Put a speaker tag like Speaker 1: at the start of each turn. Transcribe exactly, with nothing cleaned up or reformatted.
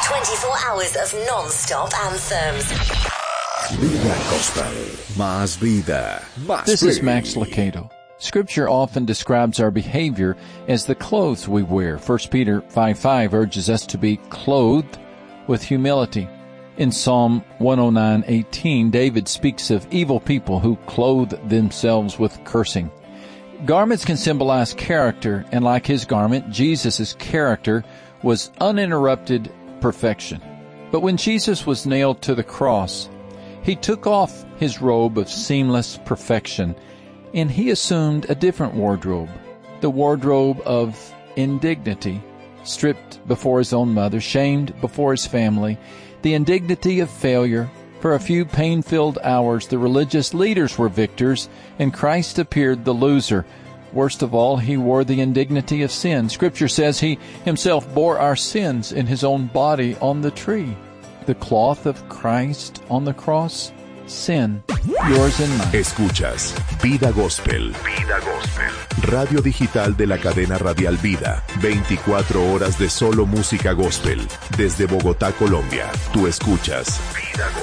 Speaker 1: twenty-four hours of non-stop anthems.
Speaker 2: Vida Gospel. Más vida. Más
Speaker 3: This
Speaker 2: free.
Speaker 3: is Max Lucado. Scripture often describes our behavior as the clothes we wear. First Peter five five urges us to be clothed with humility. In Psalm one oh nine eighteen, David speaks of evil people who clothe themselves with cursing. Garments can symbolize character, and like his garment, Jesus' character was uninterrupted perfection. But when Jesus was nailed to the cross, he took off his robe of seamless perfection, and he assumed a different wardrobe, the wardrobe of indignity, stripped before his own mother, shamed before his family, the indignity of failure. For a few pain-filled hours, the religious leaders were victors, and Christ appeared the loser. Worst of all, he wore the indignity of sin. Scripture says he himself bore our sins in his own body on the tree. The cloth of Christ on the cross, sin, yours and mine.
Speaker 2: Escuchas Vida Gospel. Vida Gospel. Radio digital de la cadena radial Vida. veinticuatro horas de solo música gospel. Desde Bogotá, Colombia. Tú escuchas Vida Gospel.